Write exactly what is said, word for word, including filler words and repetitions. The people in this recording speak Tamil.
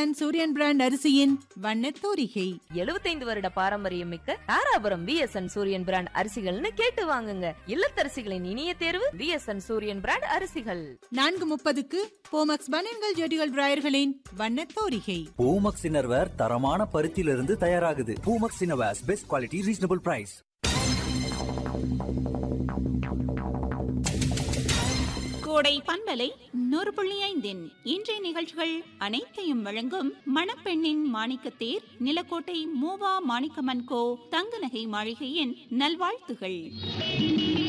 விஎஸ்என் சூரியன் பிராண்ட் அரிசியின் வண்ணத் தூரிகை. எழுபத்தைந்து வருட பாரம்பரியம் மிக்க தாராபுரம் விஎஸ்என் சூரியன் பிராண்ட் அரிசிகள்னு கேட்டு வாங்குங்க. இல்லத்தரசிகளின் இனிய தேர்வு விஎஸ்என் சூரியன் பிராண்ட் அரிசிகள். நான்கு முப்பதுக்கு போமக்ஸ் பனியன்கள் ஜெட்டிகள் டிராயர்களின் வண்ணத் தூரிகை. பூமக்ஸ் இன்னர்வேர் தரமான பருத்தியிலிருந்து தயாராகுது. Poomex innerwears best quality reasonable price. கோடை பண்பலை நூறு புள்ளி ஐந்தின் இன்றைய நிகழ்ச்சிகள் அனைத்தையும் வழங்கும் மணப்பெண்ணின் மாணிக்கத்தேர் நிலக்கோட்டை மூவா மாணிக்கமன்கோ தங்க நகை மாளிகையின் நல்வாழ்த்துகள்.